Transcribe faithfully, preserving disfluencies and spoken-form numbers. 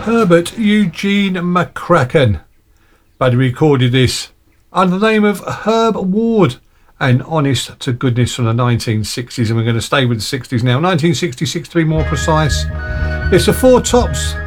Herbert Eugene McCracken. But he recorded this under the name of Herb Ward and Honest to Goodness from the nineteen sixties, and we're going to stay with the sixties now. nineteen sixty-six to be more precise. It's the Four Tops